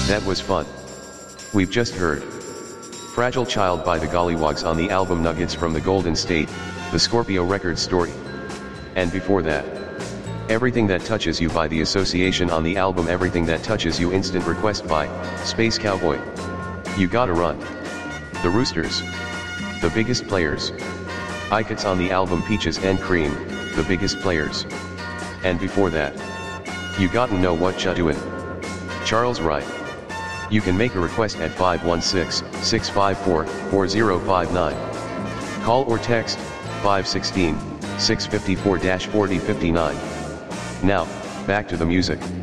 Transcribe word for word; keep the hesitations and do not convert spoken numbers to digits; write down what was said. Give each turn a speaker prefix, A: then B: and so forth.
A: That was fun. We've just heard Fragile Child by the Gollywogs on the album Nuggets from the Golden State, the Scorpio Records story. And before that, Everything That Touches You by The Association on the album Everything That Touches You Instant Request by Space Cowboy. You Gotta Run. The Roosters, The Biggest Players. Icats on the album Peaches and Cream, The Biggest Players. And before that, You Gotta Know What Ya Doin'. Charles Wright. You can make a request at five one six, six five four, four zero five nine. Call or text five one six, six five four, four zero five nine. Now, back to the music.